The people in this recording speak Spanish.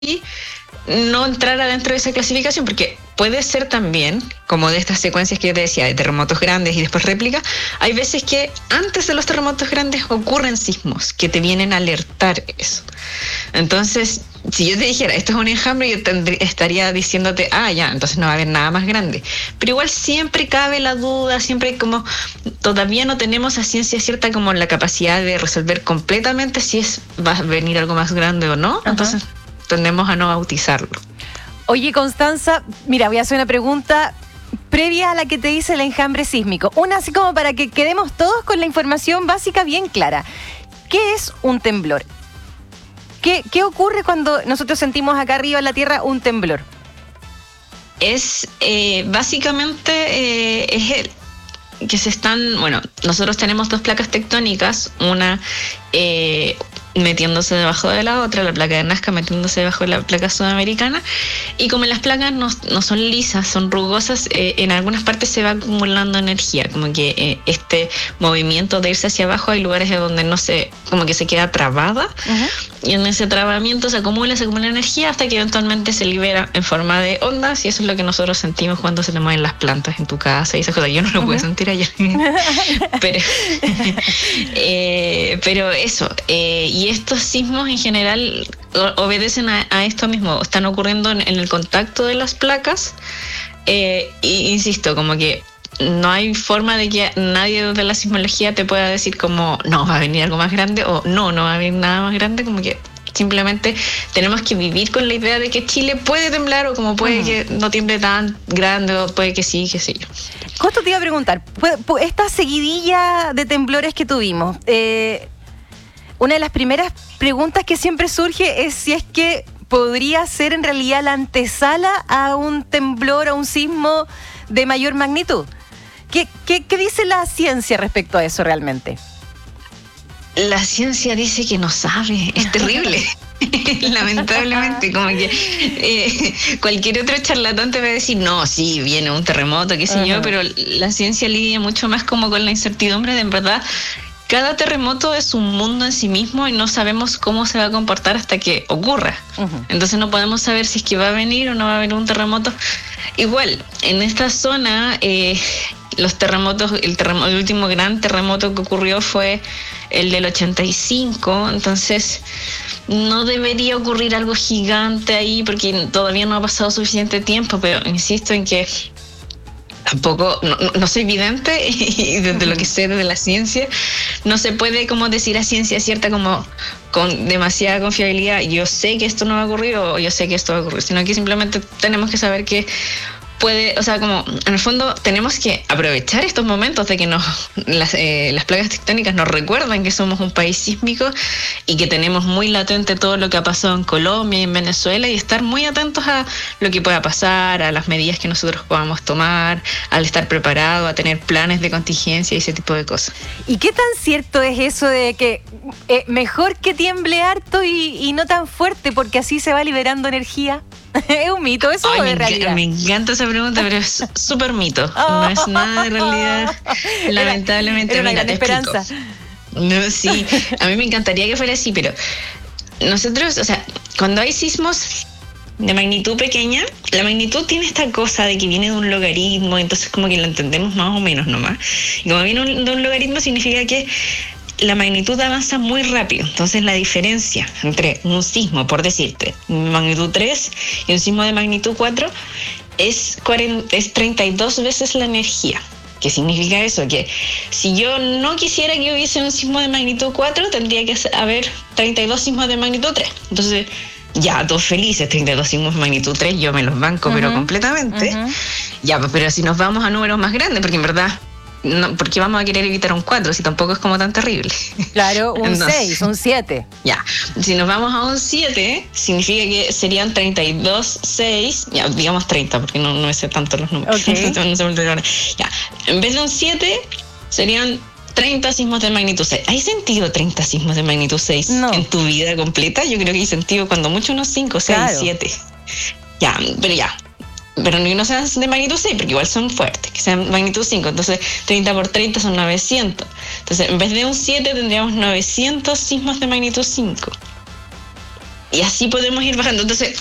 no entrara dentro de esa clasificación, porque puede ser también, como de estas secuencias que yo te decía, de terremotos grandes y después réplicas, hay veces que antes de los terremotos grandes ocurren sismos que te vienen a alertar eso. Entonces, si yo te dijera, esto es un enjambre, yo estaría diciéndote, ya, entonces no va a haber nada más grande. Pero igual siempre cabe la duda, siempre como todavía no tenemos a ciencia cierta como la capacidad de resolver completamente si va a venir algo más grande o no. Ajá. Entonces tendemos a no bautizarlo. Oye, Constanza, mira, voy a hacer una pregunta previa a la que te dice el enjambre sísmico. Una así como para que quedemos todos con la información básica bien clara. ¿Qué es un temblor? ¿Qué ocurre cuando nosotros sentimos acá arriba en la Tierra un temblor? Es básicamente es el que se están, bueno, nosotros tenemos dos placas tectónicas, una metiéndose debajo de la otra, la placa de Nazca metiéndose debajo de la placa sudamericana, y como las placas no son lisas, son rugosas, en algunas partes se va acumulando energía, como que este movimiento de irse hacia abajo, hay lugares donde no se, como que se queda trabada, y en ese trabamiento se acumula energía hasta que eventualmente se libera en forma de ondas, y eso es lo que nosotros sentimos cuando se te mueven las plantas en tu casa y esas cosas. Yo no lo puedo sentir allá, pero eso, y estos sismos en general obedecen a esto mismo, están ocurriendo en el contacto de las placas, y insisto, como que no hay forma de que nadie de la sismología te pueda decir como no, va a venir algo más grande, o no va a venir nada más grande, como que simplemente tenemos que vivir con la idea de que Chile puede temblar, o como puede que no tiemble tan grande, o puede que sí, que sí. Justo te iba a preguntar, esta seguidilla de temblores que tuvimos, una de las primeras preguntas que siempre surge es si es que podría ser en realidad la antesala a un temblor, a un sismo de mayor magnitud. ¿Qué dice la ciencia respecto a eso realmente? La ciencia dice que no sabe, es terrible. Lamentablemente, como que cualquier otro charlatán te va a decir, no, sí, viene un terremoto, qué sé yo, pero la ciencia lidia mucho más como con la incertidumbre de, en verdad, cada terremoto es un mundo en sí mismo y no sabemos cómo se va a comportar hasta que ocurra. Entonces no podemos saber si es que va a venir o no va a venir un terremoto. Igual, en esta zona, los terremotos, el último gran terremoto que ocurrió fue el del 85, entonces no debería ocurrir algo gigante ahí porque todavía no ha pasado suficiente tiempo, pero insisto en que tampoco, no soy vidente, y desde lo que sé de la ciencia, no se puede como decir a ciencia cierta como con demasiada confiabilidad, yo sé que esto no va a ocurrir o yo sé que esto va a ocurrir, sino que simplemente tenemos que saber que puede, o sea, como en el fondo tenemos que aprovechar estos momentos de que las placas tectónicas nos recuerdan que somos un país sísmico y que tenemos muy latente todo lo que ha pasado en Colombia y en Venezuela, y estar muy atentos a lo que pueda pasar, a las medidas que nosotros podamos tomar, al estar preparado, a tener planes de contingencia y ese tipo de cosas. ¿Y qué tan cierto es eso de que mejor que tiemble harto y no tan fuerte, porque así se va liberando energía? ¿Es un mito eso o de realidad? Me encanta esa pregunta, pero es súper mito. No es nada de realidad. Lamentablemente, era una mira, gran te esperanza. explico. No, sí, a mí me encantaría que fuera así, pero nosotros, o sea, cuando hay sismos de magnitud pequeña, la magnitud tiene esta cosa de que viene de un logaritmo, entonces como que lo entendemos más o menos nomás. Y como viene de un logaritmo, significa que la magnitud avanza muy rápido. Entonces la diferencia entre un sismo, por decirte, magnitud 3 y un sismo de magnitud 4 es 32 veces la energía. ¿Qué significa eso? Que si yo no quisiera que hubiese un sismo de magnitud 4, tendría que haber 32 sismos de magnitud 3. Entonces, ya, todos felices, 32 sismos de magnitud 3, yo me los banco, pero completamente. Ya, pero si nos vamos a números más grandes, porque en verdad, no, ¿por qué vamos a querer evitar un 4 si tampoco es como tan terrible? Claro, un 6, un 7. Ya, si nos vamos a un 7, significa que serían 32, 6, ya, digamos 30, porque no me sé tanto los números. Okay. Ya, en vez de un 7, serían 30 sismos de magnitud 6. ¿Hay sentido 30 sismos de magnitud 6 en tu vida completa? Yo creo que hay sentido cuando mucho unos 5, 6, claro. 7. Ya, pero no sean de magnitud 6, porque igual son fuertes, que sean magnitud 5. Entonces, 30 por 30 son 900. Entonces, en vez de un 7, tendríamos 900 sismos de magnitud 5. Y así podemos ir bajando. Entonces,